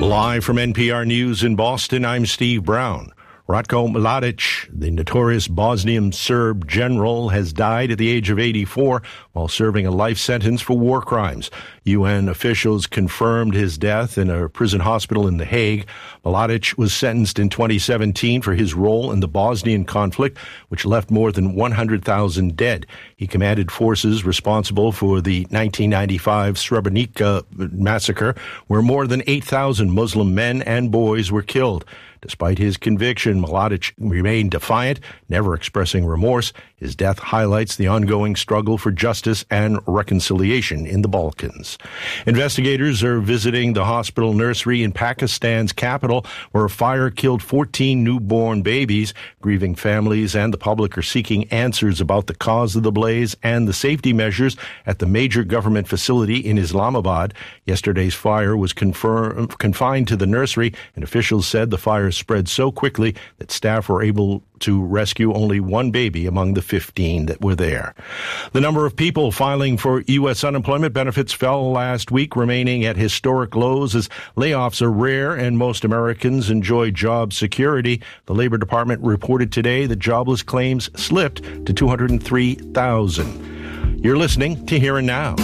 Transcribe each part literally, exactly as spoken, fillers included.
Live from N P R News in Boston, I'm Steve Brown. Ratko Mladic, the notorious Bosnian Serb general, has died at the age of eighty-four while serving a life sentence for war crimes. U N officials confirmed his death in a prison hospital in The Hague. Mladic was sentenced in twenty seventeen for his role in the Bosnian conflict, which left more than one hundred thousand dead. He commanded forces responsible for the nineteen ninety-five Srebrenica massacre, where more than eight thousand Muslim men and boys were killed. Despite his conviction, Mladic remained defiant, never expressing remorse. His death highlights the ongoing struggle for justice and reconciliation in the Balkans. Investigators are visiting the hospital nursery in Pakistan's capital, where a fire killed fourteen newborn babies. Grieving families and the public are seeking answers about the cause of the blaze and the safety measures at the major government facility in Islamabad. Yesterday's fire was confirm- confined to the nursery, and officials said the fire spread so quickly that staff were able to rescue only one baby among the fifteen that were there. The number of people filing for U S unemployment benefits fell last week, remaining at historic lows as layoffs are rare and most Americans enjoy job security. The Labor Department reported today that jobless claims slipped to two hundred three thousand. You're listening to Here and Now.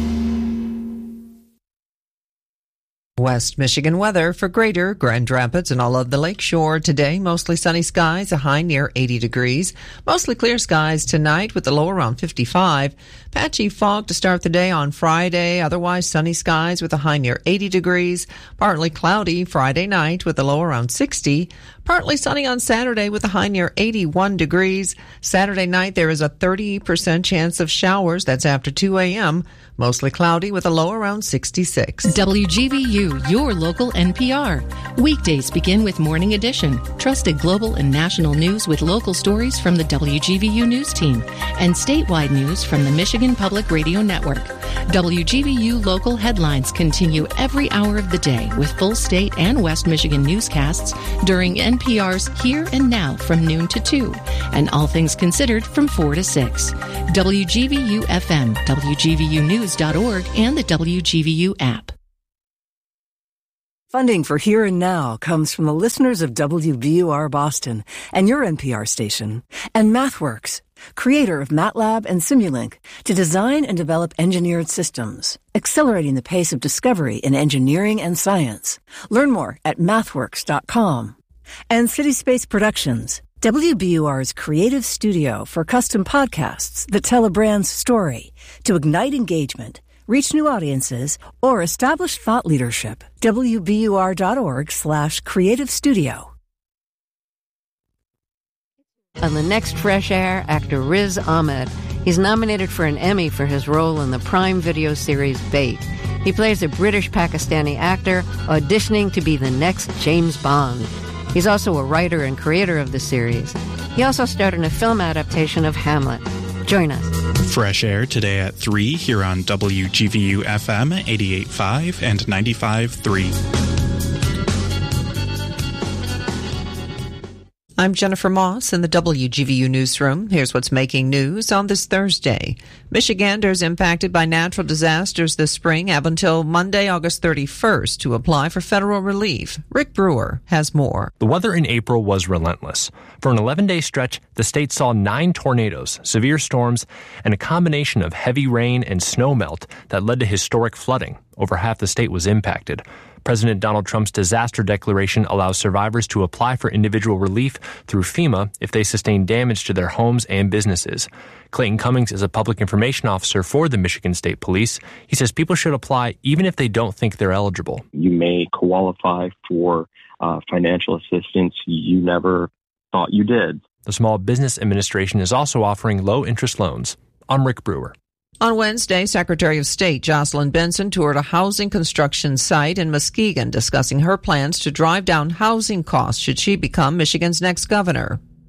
West Michigan weather for Greater Grand Rapids and all of the lakeshore today. Mostly sunny skies, a high near eighty degrees. Mostly clear skies tonight with a low around fifty-five. Patchy fog to start the day on Friday. Otherwise sunny skies with a high near eighty degrees. Partly cloudy Friday night with a low around sixty. Partly sunny on Saturday with a high near eighty-one degrees. Saturday night there is a thirty percent chance of showers. That's after two a.m. Mostly cloudy with a low around sixty-six. W G V U, your local N P R. Weekdays begin with Morning Edition. Trusted global and national news with local stories from the W G V U News team and statewide news from the Michigan Public Radio Network. W G V U local headlines continue every hour of the day with full state and West Michigan newscasts during N P R's Here and Now from noon to two and All Things Considered from four to six. W G V U F M, W G V U News dot org, and the W G V U app. Funding for Here and Now comes from the listeners of W B U R Boston and your N P R station, and MathWorks, creator of MATLAB and Simulink, to design and develop engineered systems, accelerating the pace of discovery in engineering and science. Learn more at mathworks dot com. And City Space Productions, W B U R's creative studio for custom podcasts that tell a brand's story to ignite engagement, reach new audiences, or establish thought leadership. W B U R dot org slash creative studio. On the next Fresh Air, actor Riz Ahmed. He's nominated for an Emmy for his role in the Prime Video series Bait. He plays a British-Pakistani actor auditioning to be the next James Bond. He's also a writer and creator of the series. He also starred in a film adaptation of Hamlet. Join us. Fresh Air today at three here on W G V U F M eighty-eight point five and ninety-five point three. I'm Jennifer Moss in the W G V U newsroom. Here's what's making news on this Thursday. Michiganders impacted by natural disasters this spring have until Monday, August thirty-first to apply for federal relief. Rick Brewer has more. The weather in April was relentless. For an eleven-day stretch, the state saw nine tornadoes, severe storms, and a combination of heavy rain and snow melt that led to historic flooding. Over half the state was impacted. President Donald Trump's disaster declaration allows survivors to apply for individual relief through FEMA if they sustain damage to their homes and businesses. Clayton Cummings is a public information officer for the Michigan State Police. He says people should apply even if they don't think they're eligible. You may qualify for uh, financial assistance you never thought you did. The Small Business Administration is also offering low-interest loans. I'm Rick Brewer. On Wednesday, Secretary of State Jocelyn Benson toured a housing construction site in Muskegon, discussing her plans to drive down housing costs should she become Michigan's next governor.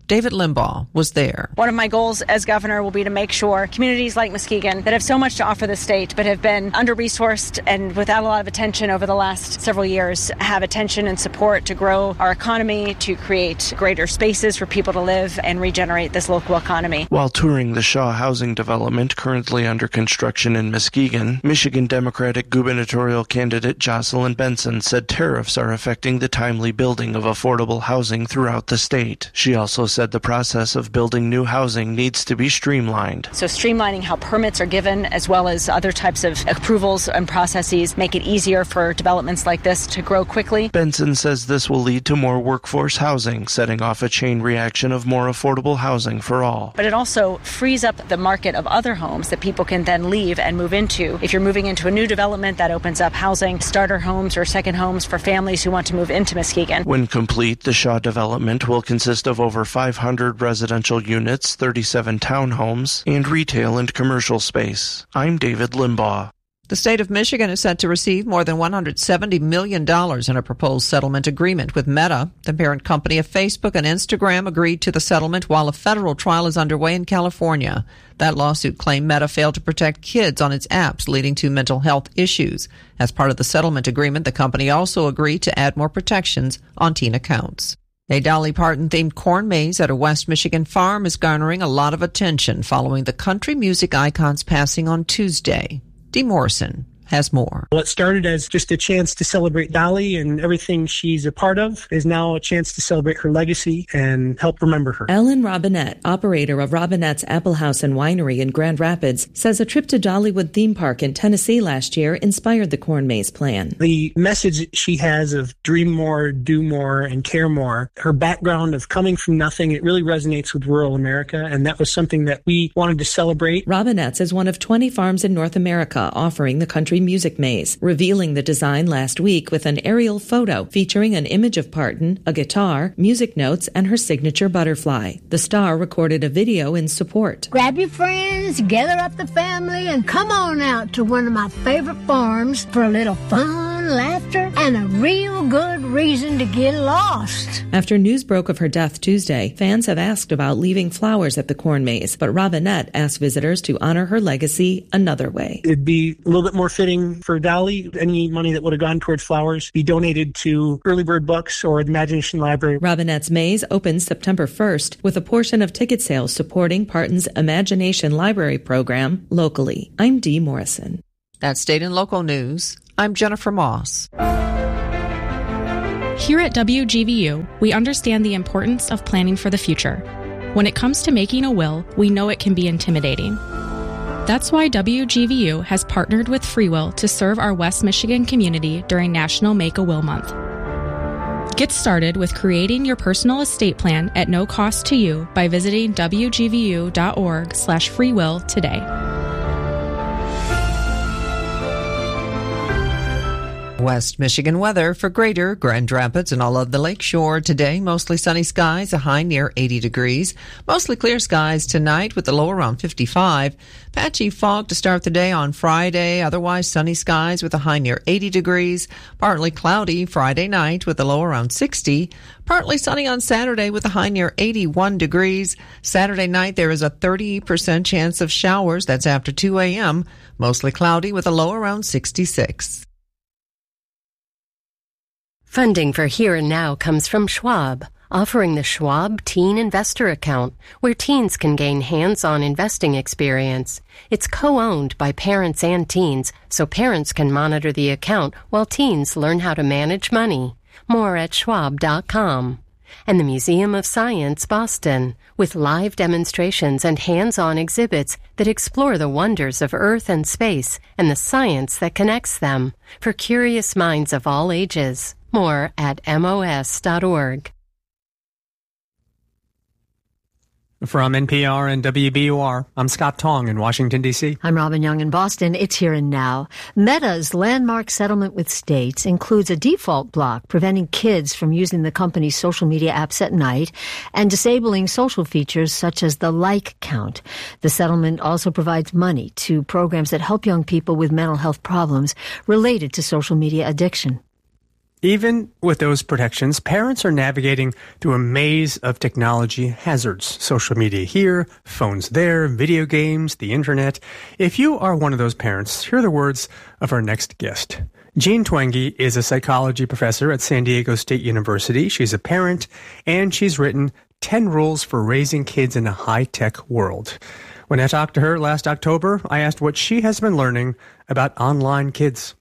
David Limbaugh was there. One of my goals as governor will be to make sure communities like Muskegon that have so much to offer the state but have been under-resourced and without a lot of attention over the last several years have attention and support to grow our economy, to create greater spaces for people to live and regenerate this local economy. While touring the Shaw housing development currently under construction in Muskegon, Michigan Democratic gubernatorial candidate Jocelyn Benson said tariffs are affecting the timely building of affordable housing throughout the state. She also said the process of building new housing needs to be streamlined. So streamlining how permits are given as well as other types of approvals and processes make it easier for developments like this to grow quickly. Benson says this will lead to more workforce housing, setting off a chain reaction of more affordable housing for all. But it also frees up the market of other homes that people can then leave and move into. If you're moving into a new development, that opens up housing, starter homes or second homes for families who want to move into Muskegon. When complete, the Shaw development will consist of over five hundred residential units, thirty-seven townhomes, and retail and commercial space. I'm David Limbaugh. The state of Michigan is set to receive more than one hundred seventy million dollars in a proposed settlement agreement with Meta. The parent company of Facebook and Instagram agreed to the settlement while a federal trial is underway in California. That lawsuit claimed Meta failed to protect kids on its apps, leading to mental health issues. As part of the settlement agreement, the company also agreed to add more protections on teen accounts. A Dolly Parton-themed corn maze at a West Michigan farm is garnering a lot of attention following the country music icon's passing on Tuesday. Dee Morrison has more. What started as just a chance to celebrate Dolly and everything she's a part of is now a chance to celebrate her legacy and help remember her. Ellen Robinette, operator of Robinette's Apple House and Winery in Grand Rapids, says a trip to Dollywood Theme Park in Tennessee last year inspired the corn maze plan. The message she has of dream more, do more, and care more, her background of coming from nothing, it really resonates with rural America, and that was something that we wanted to celebrate. Robinette's is one of twenty farms in North America offering the country music maze, revealing the design last week with an aerial photo featuring an image of Parton, a guitar, music notes, and her signature butterfly. The star recorded a video in support. Grab your friends, gather up the family, and come on out to one of my favorite farms for a little fun, laughter, and a real good reason to get lost. After news broke of her death Tuesday, fans have asked about leaving flowers at the corn maze, but Robinette asked visitors to honor her legacy another way. It'd be a little bit more fitting for Dolly. Any money that would have gone towards flowers be donated to Early Bird Books or the Imagination Library. Robinette's Maze opens September first with a portion of ticket sales supporting Parton's Imagination Library program locally. I'm Dee Morrison. That's state and local news. I'm Jennifer Moss. Here at W G V U, we understand the importance of planning for the future. When it comes to making a will, we know it can be intimidating. That's why W G V U has partnered with FreeWill to serve our West Michigan community during National Make a Will Month. Get started with creating your personal estate plan at no cost to you by visiting W G V U dot org slash freewill today. West Michigan weather for Greater Grand Rapids and all of the Lakeshore today. Mostly sunny skies, a high near eighty degrees. Mostly clear skies tonight with a low around fifty-five. Patchy fog to start the day on Friday. Otherwise sunny skies with a high near eighty degrees. Partly cloudy Friday night with a low around sixty. Partly sunny on Saturday with a high near eighty-one degrees. Saturday night there is a thirty percent chance of showers. That's after two a.m. Mostly cloudy with a low around sixty-six. Funding for Here and Now comes from Schwab, offering the Schwab Teen Investor Account, where teens can gain hands-on investing experience. It's co-owned by parents and teens, so parents can monitor the account while teens learn how to manage money. More at schwab dot com. And the Museum of Science, Boston, with live demonstrations and hands-on exhibits that explore the wonders of Earth and space and the science that connects them, for curious minds of all ages. More at M O S dot org. From N P R and W B U R, I'm Scott Tong in Washington, D C I'm Robin Young in Boston. It's Here and Now. Meta's landmark settlement with states includes a default block preventing kids from using the company's social media apps at night and disabling social features such as the like count. The settlement also provides money to programs that help young people with mental health problems related to social media addiction. Even with those protections, parents are navigating through a maze of technology hazards. Social media here, phones there, video games, the internet. If you are one of those parents, hear the words of our next guest. Jean Twenge is a psychology professor at San Diego State University. She's a parent, and she's written ten Rules for Raising Kids in a High-Tech World. When I talked to her last October, I asked what she has been learning about online kids.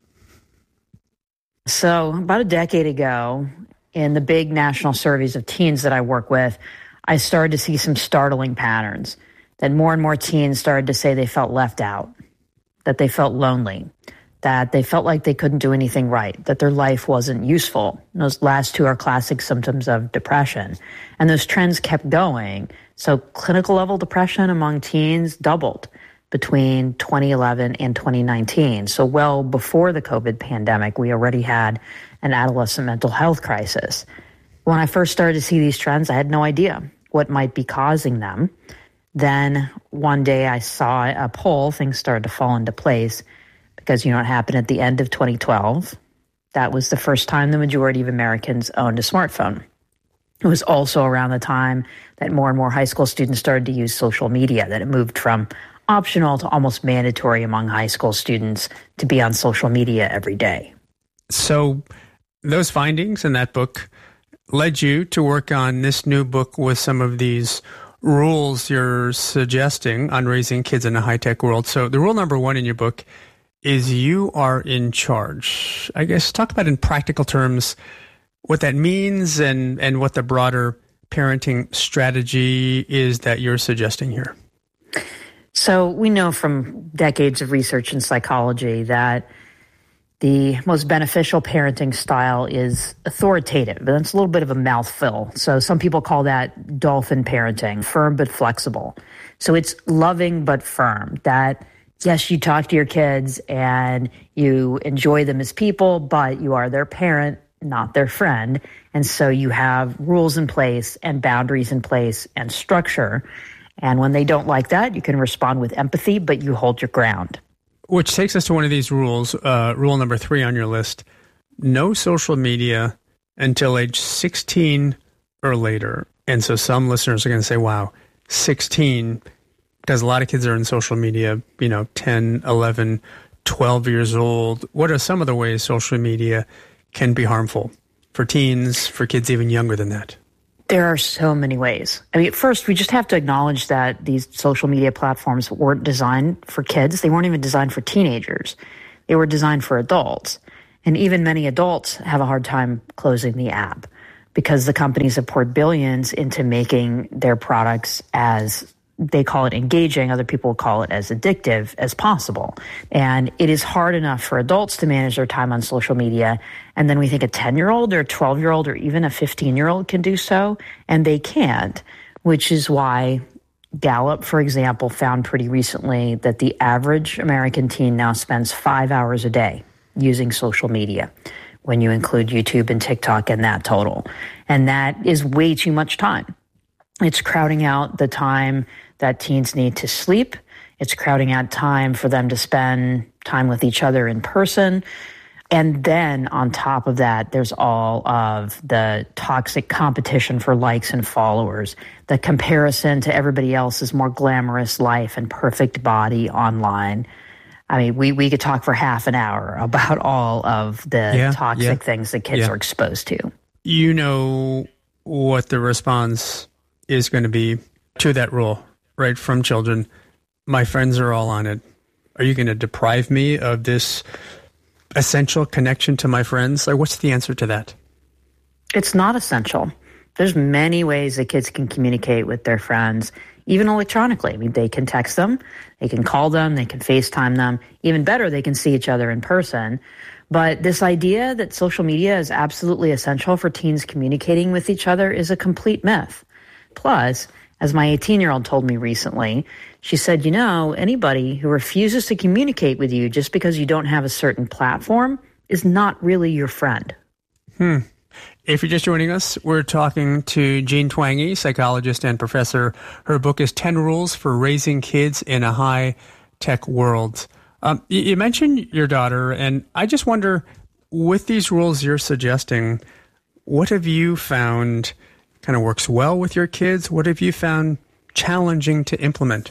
So about a decade ago, in the big national surveys of teens that I work with, I started to see some startling patterns, that more and more teens started to say they felt left out, that they felt lonely, that they felt like they couldn't do anything right, that their life wasn't useful. And those last two are classic symptoms of depression. And those trends kept going. So clinical level depression among teens doubled between twenty eleven and twenty nineteen. So well before the COVID pandemic, we already had an adolescent mental health crisis. When I first started to see these trends, I had no idea what might be causing them. Then one day I saw a poll, things started to fall into place because, you know, it happened at the end of twenty twelve. That was the first time the majority of Americans owned a smartphone. It was also around the time that more and more high school students started to use social media, that it moved from optional to almost mandatory among high school students to be on social media every day. So those findings in that book led you to work on this new book with some of these rules you're suggesting on raising kids in a high-tech world. So the rule number one in your book is you are in charge. I guess talk about in practical terms what that means and, and what the broader parenting strategy is that you're suggesting here. So we know from decades of research in psychology that the most beneficial parenting style is authoritative. But that's a little bit of a mouthful. So some people call that dolphin parenting, firm but flexible. So it's loving but firm. That, yes, you talk to your kids and you enjoy them as people, but you are their parent, not their friend. And so you have rules in place and boundaries in place and structure. And when they don't like that, you can respond with empathy, but you hold your ground. Which takes us to one of these rules, uh, rule number three on your list. No social media until age sixteen or later. And so some listeners are going to say, wow, sixteen, because a lot of kids are in social media, you know, ten, eleven, twelve years old. What are some of the ways social media can be harmful for teens, for kids even younger than that? There are so many ways. I mean, first, we just have to acknowledge that these social media platforms weren't designed for kids. They weren't even designed for teenagers. They were designed for adults. And even many adults have a hard time closing the app because the companies have poured billions into making their products as, they call it engaging, other people call it as addictive as possible. And it is hard enough for adults to manage their time on social media. And then we think a ten-year-old or a twelve-year-old or even a fifteen-year-old can do so, and they can't, which is why Gallup, for example, found pretty recently that the average American teen now spends five hours a day using social media when you include YouTube and TikTok in that total. And that is way too much time. It's crowding out the time that teens need to sleep. It's crowding out time for them to spend time with each other in person. And then on top of that, there's all of the toxic competition for likes and followers, the comparison to everybody else's more glamorous life and perfect body online. I mean, we, we could talk for half an hour about all of the yeah, toxic yeah, things that kids yeah. are exposed to. You know what the response is going to be to that rule, right, from children. My friends are all on it. Are you going to deprive me of this essential connection to my friends? Like, what's the answer to that? It's not essential. There's many ways that kids can communicate with their friends, even electronically. I mean, they can text them, they can call them, they can FaceTime them. Even better, they can see each other in person. But this idea that social media is absolutely essential for teens communicating with each other is a complete myth. Plus, as my eighteen-year-old told me recently, she said, you know, anybody who refuses to communicate with you just because you don't have a certain platform is not really your friend. Hmm. If you're just joining us, we're talking to Jean Twenge, psychologist and professor. Her book is ten Rules for Raising Kids in a High-Tech World. Um, you, you mentioned your daughter, and I just wonder, with these rules you're suggesting, what have you found kind of works well with your kids? What have you found challenging to implement?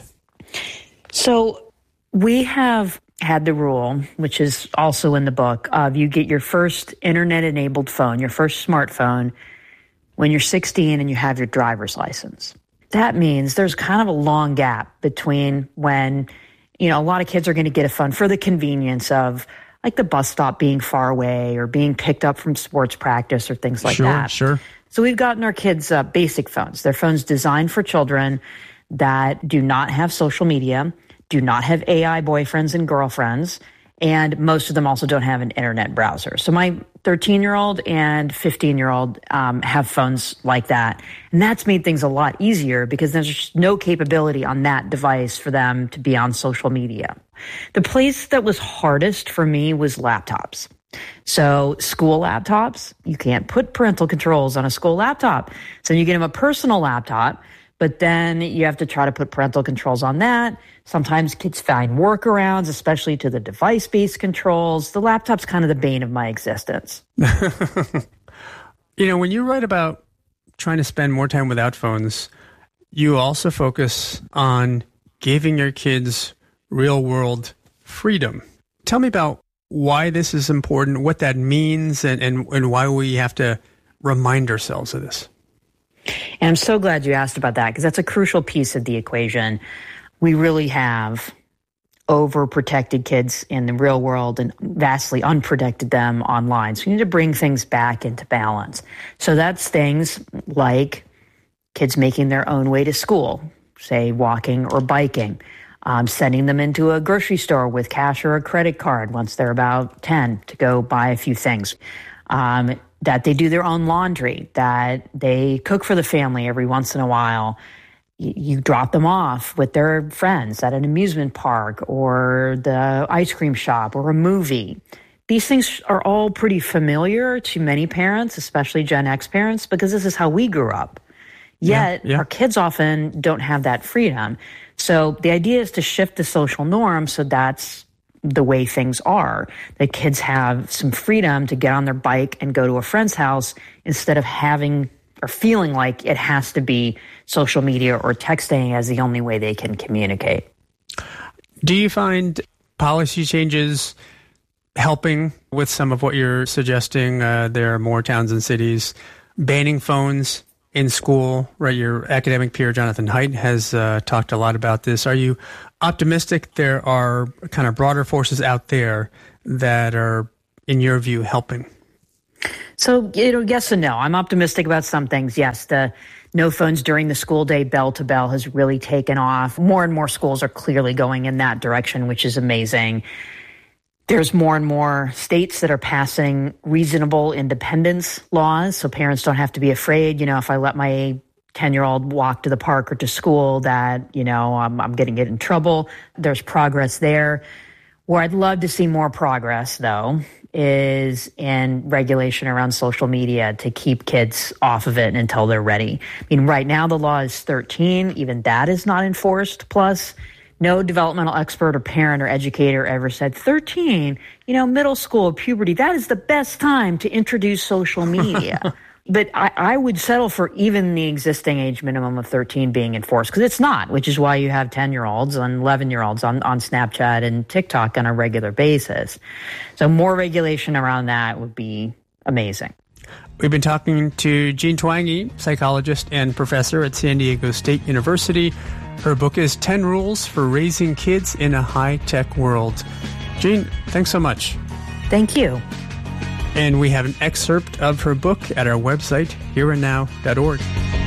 So we have had the rule, which is also in the book, of you get your first internet-enabled phone, your first smartphone, when you're sixteen and you have your driver's license. That means there's kind of a long gap between when, you know, a lot of kids are going to get a phone for the convenience of like the bus stop being far away or being picked up from sports practice or things like sure, that. Sure, sure. So we've gotten our kids uh, basic phones. They're phones designed for children that do not have social media, do not have A I boyfriends and girlfriends, and most of them also don't have an internet browser. So my thirteen-year-old and fifteen-year-old um, have phones like that. And that's made things a lot easier because there's just no capability on that device for them to be on social media. The place that was hardest for me was laptops. So school laptops, you can't put parental controls on a school laptop. So you get them a personal laptop, but then you have to try to put parental controls on that. Sometimes kids find workarounds, especially to the device-based controls. The laptop's kind of the bane of my existence. You know, when you write about trying to spend more time without phones, you also focus on giving your kids real-world freedom. Tell me about why this is important, what that means, and, and, and why we have to remind ourselves of this. And I'm so glad you asked about that because that's a crucial piece of the equation. We really have overprotected kids in the real world and vastly unprotected them online. So we need to bring things back into balance. So that's things like kids making their own way to school, say walking or biking, um, sending them into a grocery store with cash or a credit card once they're about ten to go buy a few things. Um, that they do their own laundry, that they cook for the family every once in a while. You, you drop them off with their friends at an amusement park or the ice cream shop or a movie. These things are all pretty familiar to many parents, especially Gen X parents, because this is how we grew up. Yet yeah, yeah. our kids often don't have that freedom. So the idea is to shift the social norm so that's the way things are. The kids have some freedom to get on their bike and go to a friend's house instead of having or feeling like it has to be social media or texting as the only way they can communicate. Do you find policy changes helping with some of what you're suggesting? Uh, there are more towns and cities banning phones in school, right? Your academic peer, Jonathan Haidt, has uh, talked a lot about this. Are you optimistic there are kind of broader forces out there that are, in your view, helping? So, you know, yes and no. I'm optimistic about some things. Yes, the no phones during the school day bell to bell has really taken off. More and more schools are clearly going in that direction, which is amazing. There's more and more states that are passing reasonable independence laws, so parents don't have to be afraid, you know, if I let my ten-year-old walk to the park or to school that, you know, I'm, I'm going to get in trouble. There's progress there. Where I'd love to see more progress, though, is in regulation around social media to keep kids off of it until they're ready. I mean, right now the law is thirteen. Even that is not enforced. Plus, no developmental expert or parent or educator ever said, thirteen, you know, middle school, puberty, that is the best time to introduce social media. But I, I would settle for even the existing age minimum of thirteen being enforced, because it's not, which is why you have ten-year-olds and eleven-year-olds on, on Snapchat and TikTok on a regular basis. So more regulation around that would be amazing. We've been talking to Jean Twenge, psychologist and professor at San Diego State University. Her book is ten rules for Raising Kids in a High-Tech World. Jean, thanks so much. Thank you. And we have an excerpt of her book at our website, here and now dot org.